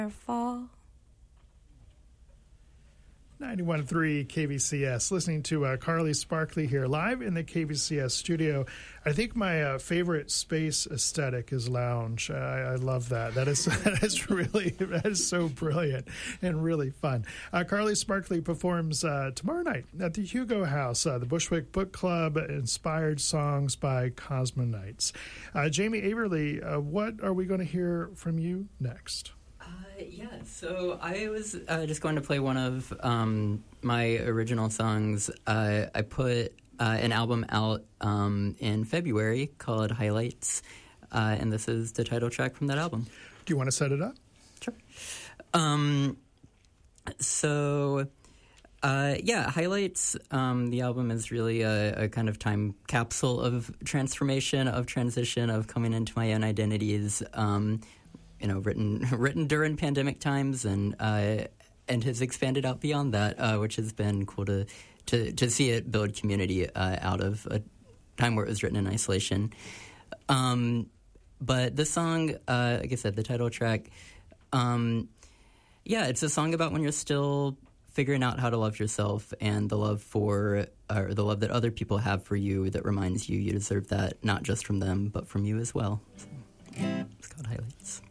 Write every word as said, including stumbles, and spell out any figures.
Fall. ninety-one point three K V C S, listening to uh, Carly Sparkley here live in the K V C S studio. I think my uh, favorite space aesthetic is lounge. Uh, I, I love that. That is that is really that is so brilliant and really fun. Uh, Carly Sparkley performs uh, tomorrow night at the Hugo House, uh, the Bushwick Book Club, inspired songs by Cosmonites. Uh, Jamie Averly, uh, what are we going to hear from you next? Uh, yeah, so I was uh, just going to play one of um, my original songs. Uh, I put uh, an album out um, in February called Highlights, uh, and this is the title track from that album. Do you want to set it up? Sure. Um, so, uh, yeah, Highlights, um, the album is really a, a kind of time capsule of transformation, of transition, of coming into my own identities, um you know, written written during pandemic times, and uh, and has expanded out beyond that, uh, which has been cool to to, to see it build community uh, out of a time where it was written in isolation. Um, but the song, uh, like I said, the title track, um, yeah, it's a song about when you're still figuring out how to love yourself, and the love for, or the love that other people have for you that reminds you you deserve that, not just from them, but from you as well. So, it's called Highlights.